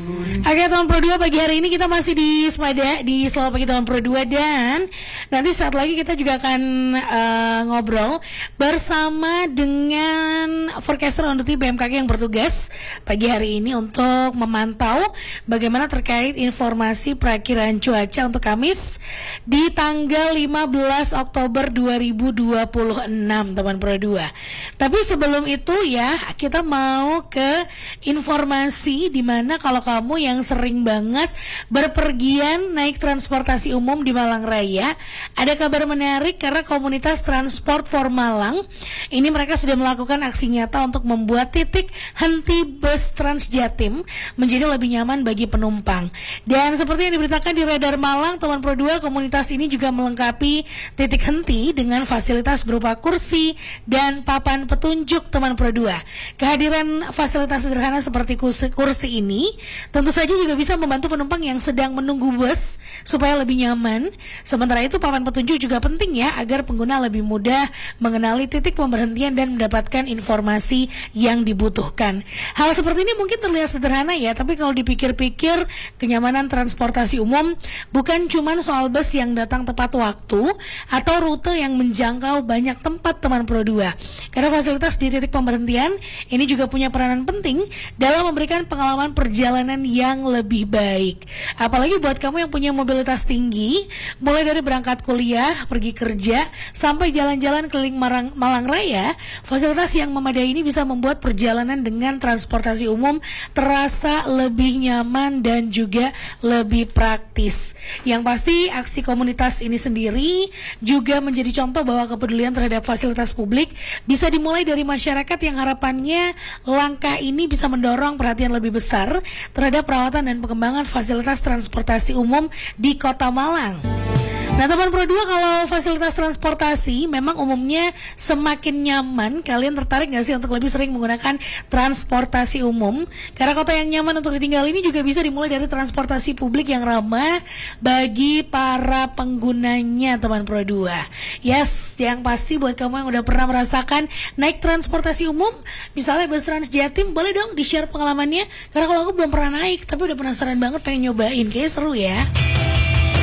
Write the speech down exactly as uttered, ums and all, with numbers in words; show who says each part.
Speaker 1: Oke teman Pro dua, pagi hari ini kita masih di Sepada di Selamat Pagi teman Pro dua, dan nanti saat lagi kita juga akan uh, ngobrol bersama dengan forecaster on duty B M K G yang bertugas pagi hari ini untuk memantau bagaimana terkait informasi perakiraan cuaca untuk Kamis di tanggal lima belas Oktober dua ribu dua puluh enam teman Pro dua. Tapi sebelum itu ya, kita mau ke informasi di mana kalau kamu yang sering banget berpergian naik transportasi umum di Malang Raya, ada kabar menarik karena komunitas Transport for Malang ini mereka sudah melakukan aksi nyata untuk membuat titik henti bus Transjatim menjadi lebih nyaman bagi penumpang. Dan seperti yang diberitakan di Radar Malang teman Pro dua, komunitas ini juga melengkapi titik henti dengan fasilitas berupa kursi dan papan petunjuk teman Pro dua. Kehadiran fasilitas sederhana seperti kursi, kursi ini tentu saja juga bisa membantu penumpang yang sedang menunggu bus supaya lebih nyaman. Sementara itu papan petunjuk juga penting ya, agar pengguna lebih mudah mengenali titik pemberhentian dan mendapatkan informasi yang dibutuhkan. Hal seperti ini mungkin terlihat sederhana ya, tapi kalau dipikir-pikir, kenyamanan transportasi umum bukan cuma soal bus yang datang tepat waktu atau rute yang menjangkau banyak tempat teman Pro dua. Karena fasilitas di titik pemberhentian ini juga punya peranan penting dalam memberikan pengalaman perjalanan yang lebih baik. Apalagi buat kamu yang punya mobilitas tinggi, mulai dari berangkat kuliah, pergi kerja, sampai jalan-jalan keliling Marang, Malang Raya, fasilitas yang memadai ini bisa membuat perjalanan dengan transportasi umum terasa lebih nyaman dan juga lebih praktis. Yang pasti aksi komunitas ini sendiri juga menjadi contoh bahwa kepedulian terhadap fasilitas publik bisa dimulai dari masyarakat yang harapannya langkah ini bisa mendorong perhatian lebih besar terhadap perawatan dan pengembangan fasilitas transportasi umum di Kota Malang. Nah teman Pro dua, kalau fasilitas transportasi memang umumnya semakin nyaman, kalian tertarik gak sih untuk lebih sering menggunakan transportasi umum? Karena kota yang nyaman untuk ditinggal ini juga bisa dimulai dari transportasi publik yang ramah bagi para penggunanya teman Pro dua. Yes, yang pasti buat kamu yang udah pernah merasakan naik transportasi umum, misalnya bus Transjatim, boleh dong di-share pengalamannya. Karena kalau aku belum pernah naik, tapi udah penasaran banget pengen nyobain, kayaknya seru ya.